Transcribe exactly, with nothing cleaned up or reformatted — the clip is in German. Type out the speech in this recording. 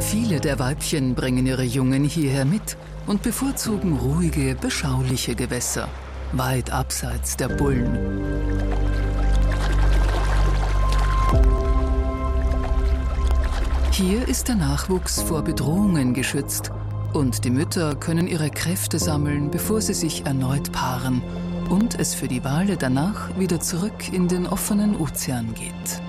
Viele der Weibchen bringen ihre Jungen hierher mit und bevorzugen ruhige, beschauliche Gewässer, weit abseits der Bullen. Hier ist der Nachwuchs vor Bedrohungen geschützt und die Mütter können ihre Kräfte sammeln, bevor sie sich erneut paaren und es für die Wale danach wieder zurück in den offenen Ozean geht.